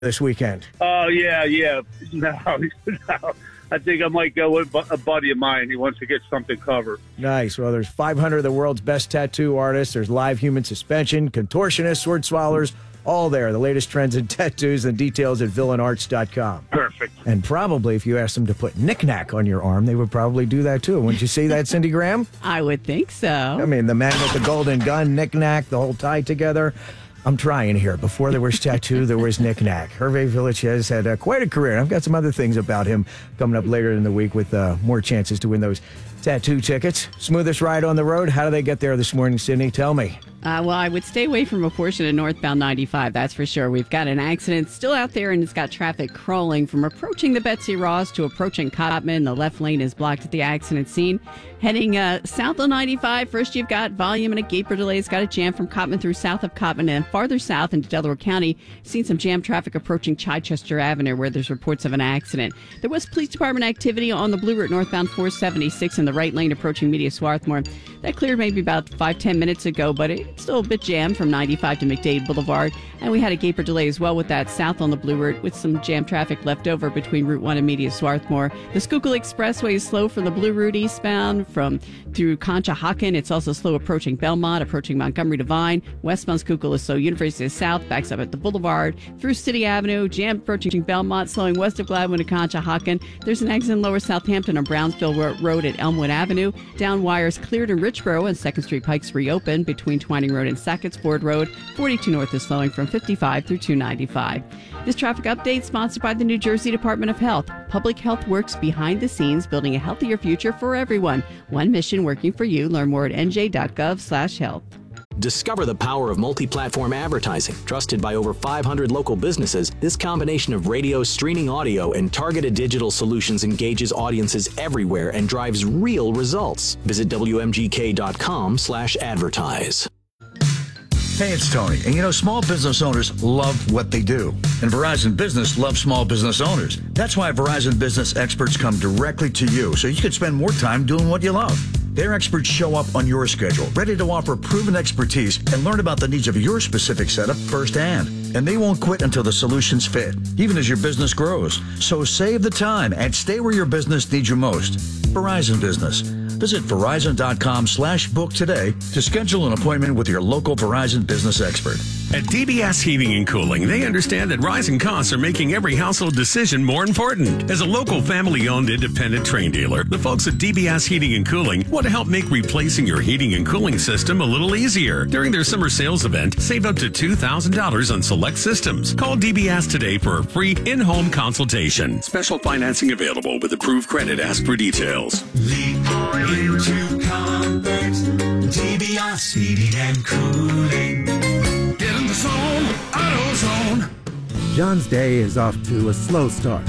this weekend? Oh, yeah. No. I think I might go with a buddy of mine. He wants to get something covered. Nice. Well, there's 500 of the world's best tattoo artists. There's live human suspension, contortionists, sword swallowers, all there. The latest trends in tattoos and details at villainarts.com. Perfect. And probably if you asked them to put knick-knack on your arm, they would probably do that too. Wouldn't you see that, Cindy Graham? I would think so. I mean, the man with the golden gun, knick-knack, the whole tie together. I'm trying here. Before there was tattoo, there was knick-knack. Hervé Village has had quite a career. I've got some other things about him coming up later in the week with more chances to win those tattoo tickets. Smoothest ride on the road. How do they get there this morning, Sydney? Tell me. Well, I would stay away from a portion of northbound 95, that's for sure. We've got an accident still out there, and it's got traffic crawling from approaching the Betsy Ross to approaching Cotman. The left lane is blocked at the accident scene. Heading south of 95, first you've got volume and a gaper delay. It's got a jam from Cotman through south of Cotman, and farther south into Delaware County, seen some jam traffic approaching Chichester Avenue, where there's reports of an accident. There was police department activity on the Blue Route northbound 476 in the right lane approaching Media Swarthmore. That cleared maybe about 5-10 minutes ago, but it's still a bit jammed from 95 to McDade Boulevard. And we had a gaper delay as well with that south on the Blue Route with some jam traffic left over between Route 1 and Media Swarthmore. The Schuylkill Expressway is slow from the Blue Route eastbound from through Conshohocken. It's also slow approaching Belmont, approaching Montgomery Devine. Westbound Schuylkill is slow. University of South backs up at the Boulevard through City Avenue. Jam approaching Belmont, slowing west of Gladwin to Conshohocken. There's an exit in Lower Southampton on Brownsville Road at Elmwood Avenue. Down wires cleared in Richboro and 2nd Street Pikes reopened between Twining Road and Sackett's Ford Road. 42 North is slowing from 55 through 295. This traffic update sponsored by the New Jersey Department of Health. Public health works behind the scenes, building a healthier future for everyone. One mission working for you. Learn more at nj.gov/health. Discover the power of multi-platform advertising. Trusted by over 500 local businesses, this combination of radio, streaming audio, and targeted digital solutions engages audiences everywhere and drives real results. Visit WMGK.com/advertise. Hey, it's Tony. And you know, small business owners love what they do. And Verizon Business loves small business owners. That's why Verizon Business experts come directly to you, so you can spend more time doing what you love. Their experts show up on your schedule, ready to offer proven expertise and learn about the needs of your specific setup firsthand. And they won't quit until the solutions fit, even as your business grows. So save the time and stay where your business needs you most. Verizon Business. Visit Verizon.com/book today to schedule an appointment with your local Verizon Business expert. At DBS Heating and Cooling, they understand that rising costs are making every household decision more important. As a local family-owned independent Trane dealer, the folks at DBS Heating and Cooling want to help make replacing your heating and cooling system a little easier. During their summer sales event, save up to $2,000 on select systems. Call DBS today for a free in-home consultation. Special financing available with approved credit. Ask for details. Leap into comfort, DBS Heating and Cooling. Get in the zone, AutoZone. John's day is off to a slow start.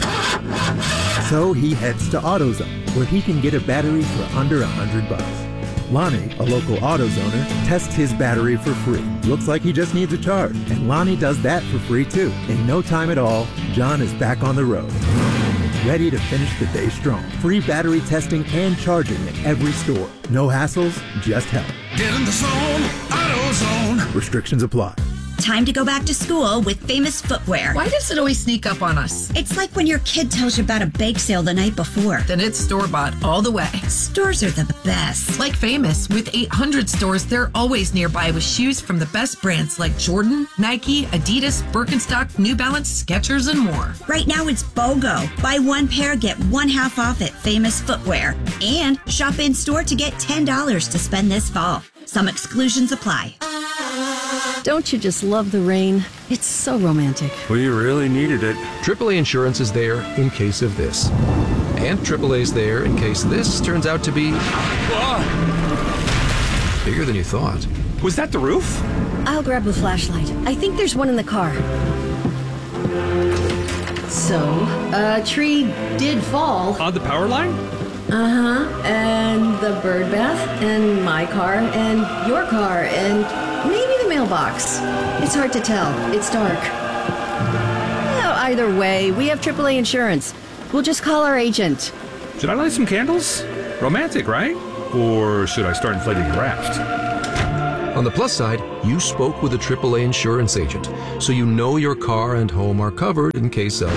So he heads to AutoZone, where he can get a battery for under $100. Lonnie, a local AutoZoner, tests his battery for free. Looks like he just needs a charge, and Lonnie does that for free too. In no time at all, John is back on the road, ready to finish the day strong. Free battery testing and charging at every store. No hassles, just help. Get in the zone, AutoZone. Restrictions apply. Time to go back to school with Famous Footwear. Why does it always sneak up on us? It's like when your kid tells you about a bake sale the night before. Then it's store-bought all the way. Stores are the best. Like Famous, with 800 stores, they're always nearby with shoes from the best brands like Jordan, Nike, Adidas, Birkenstock, New Balance, Skechers, and more. Right now it's BOGO. Buy one pair, get one half off at Famous Footwear. And shop in-store to get $10 to spend this fall. Some exclusions apply. Don't you just love the rain? It's so romantic. We really needed it. AAA Insurance is there in case of this. And AAA's there in case this turns out to be bigger than you thought. Was that the roof? I'll grab the flashlight. I think there's one in the car. So, a tree did fall. On the power line? Uh-huh. And the bird bath, and my car, and your car, and maybe the mailbox. It's hard to tell. It's dark. Well, either way, we have AAA insurance. We'll just call our agent. Should I light some candles? Romantic, right? Or should I start inflating the raft? On the plus side, you spoke with a AAA insurance agent, so you know your car and home are covered in case of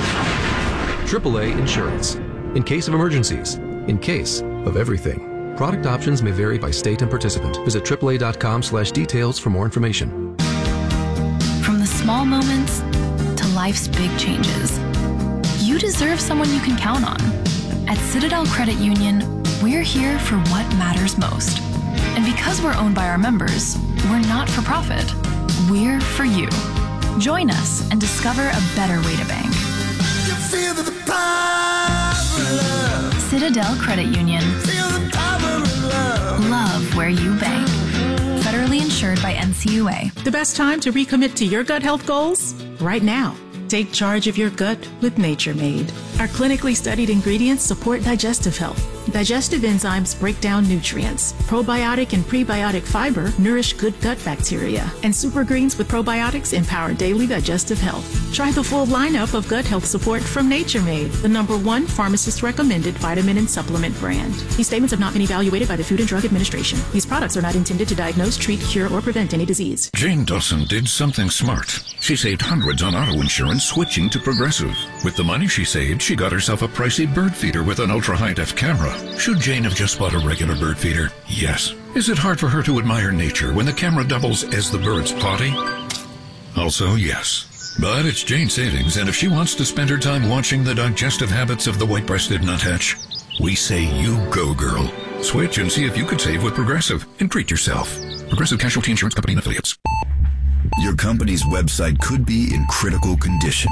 AAA insurance. In case of emergencies. In case of everything. Product options may vary by state and participant. Visit AAA.com/details for more information. From the small moments to life's big changes, you deserve someone you can count on. At Citadel Credit Union, we're here for what matters most. And because we're owned by our members, we're not for profit. We're for you. Join us and discover a better way to bank. Feel the power of love. Citadel Credit Union. Feel the power of love. Love where you bank. Federally insured by NCUA. The best time to recommit to your gut health goals? Right now. Take charge of your gut with Nature Made. Our clinically studied ingredients support digestive health. Digestive enzymes break down nutrients. Probiotic and prebiotic fiber nourish good gut bacteria. And super greens with probiotics empower daily digestive health. Try the full lineup of gut health support from Nature Made, the #1 pharmacist-recommended vitamin and supplement brand. These statements have not been evaluated by the Food and Drug Administration. These products are not intended to diagnose, treat, cure, or prevent any disease. Jane Dawson did something smart. She saved hundreds on auto insurance switching to Progressive. With the money she saved, she got herself a pricey bird feeder with an ultra-high-def camera. Should Jane have just bought a regular bird feeder? Yes. Is it hard for her to admire nature when the camera doubles as the bird's potty? Also, yes. But it's Jane's savings, and if she wants to spend her time watching the digestive habits of the white-breasted nuthatch, we say you go, girl. Switch and see if you could save with Progressive and treat yourself. Progressive Casualty Insurance Company and Affiliates. Your company's website could be in critical condition.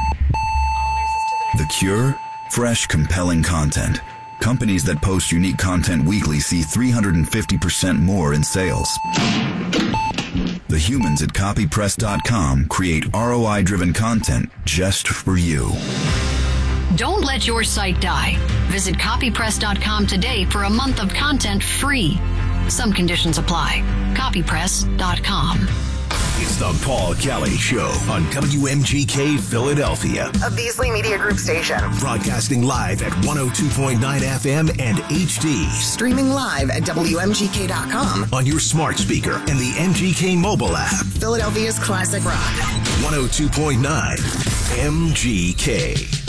The cure? Fresh, compelling content. Companies that post unique content weekly see 350% more in sales. The humans at copypress.com create ROI-driven content just for you. Don't let your site die. Visit copypress.com today for a month of content free. Some conditions apply. Copypress.com. It's the Paul Kelly Show on WMGK Philadelphia, a Beasley Media Group station. Broadcasting live at 102.9 FM and HD. Streaming live at WMGK.com. On your smart speaker and the MGK mobile app. Philadelphia's classic rock. 102.9 MGK.